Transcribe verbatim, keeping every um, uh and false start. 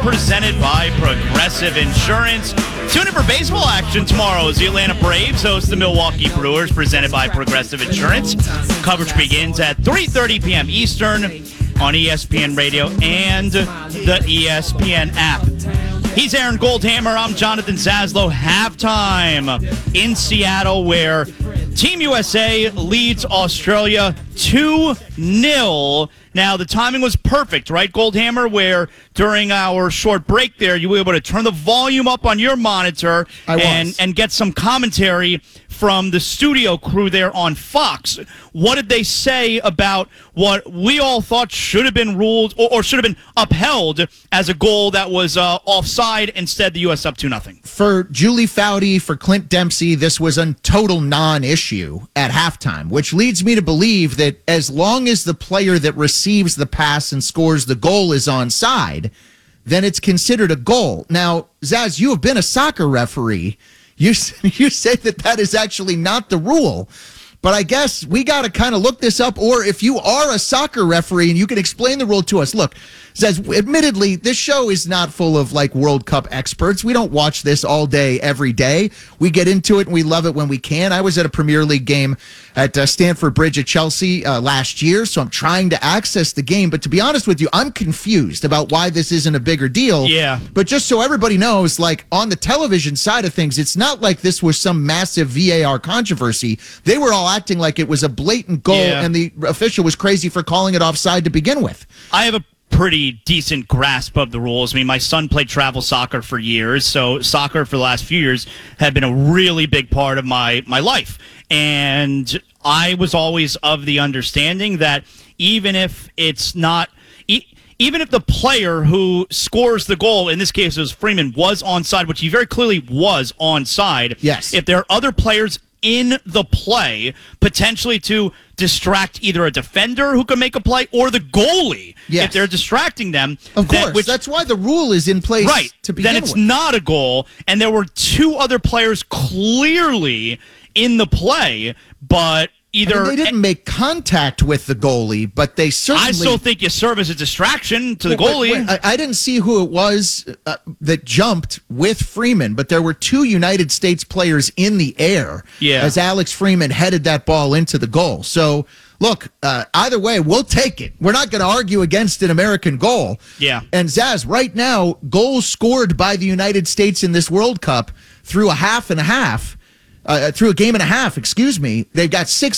presented by Progressive Insurance. Tune in for baseball action tomorrow as the Atlanta Braves host the Milwaukee Brewers, presented by Progressive Insurance. Coverage begins at three thirty p.m. Eastern on E S P N Radio and the E S P N app. He's Aaron Goldhammer. I'm Jonathan Zaslow. Halftime in Seattle, where Team U S A leads Australia two nil. Now, the timing was perfect, right, Goldhammer, where during our short break there, you were able to turn the volume up on your monitor and, and get some commentary from the studio crew there on Fox. What did they say about what we all thought should have been ruled or, or should have been upheld as a goal that was uh, offside? Instead, the U S up two nothing. For Julie Foudy, for Clint Dempsey, this was a total non-issue at halftime, which leads me to believe that as long as the player that receives the pass and scores the goal is onside, then it's considered a goal. Now, Zaz, you have been a soccer referee. You you say that that is actually not the rule, but I guess we got to kind of look this up. Or if you are a soccer referee and you can explain the rule to us. Look, Says, admittedly, this show is not full of like World Cup experts. We don't watch this all day, every day. We get into it and we love it when we can. I was at a Premier League game at uh, Stamford Bridge at Chelsea uh, last year, so I'm trying to access the game. But to be honest with you, I'm confused about why this isn't a bigger deal. Yeah. But just so everybody knows, like on the television side of things, it's not like this was some massive V A R controversy. They were all acting like it was a blatant goal, yeah. and the official was crazy for calling it offside to begin with. I have a pretty decent grasp of the rules. I mean, my son played travel soccer for years, so soccer for the last few years had been a really big part of my, my life. And I was always of the understanding that even if it's not... E- Even if the player who scores the goal, in this case it was Freeman, was onside, which he very clearly was onside. Yes. If there are other players in the play, potentially to distract either a defender who can make a play or the goalie, yes. if they're distracting them. Of course. That, which, that's why the rule is in place right, to begin then it's with. not a goal. And there were two other players clearly in the play, but either... I mean, they didn't make contact with the goalie, but they certainly... I still think you serve as a distraction to the Wait, goalie. wait, wait. I, I didn't see who it was uh, that jumped with Freeman, but there were two United States players in the air yeah. as Alex Freeman headed that ball into the goal. So, look, uh, either way, we'll take it. We're not going to argue against an American goal. Yeah. And Zaz, right now, goals scored by the United States in this World Cup through a half and a half, uh, through a game and a half, excuse me, they've got six